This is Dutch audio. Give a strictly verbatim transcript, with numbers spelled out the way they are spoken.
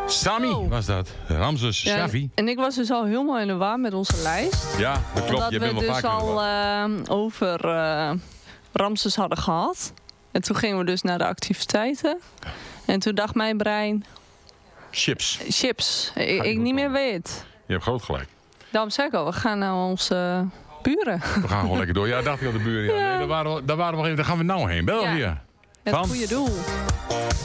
Sami Oh. was dat. Ramses Ja, Shaffi. en ik was dus al helemaal in de war met onze lijst. Ja, dat klopt. Omdat Je we bent wel dus vaker in de al war. eh, over eh, Ramses hadden gehad. En toen gingen we dus naar de activiteiten. En toen dacht mijn brein, Chips. chips, ik, ik ik ook niet wel. meer weet. Je hebt groot gelijk. Daarom zei ik al, we gaan naar onze buren. We gaan gewoon lekker door. Ja, dacht ik op de buren. Ja. Ja. Nee, daar waren we, daar waren we even. Daar gaan we nou heen. België. Het Van? goede doel.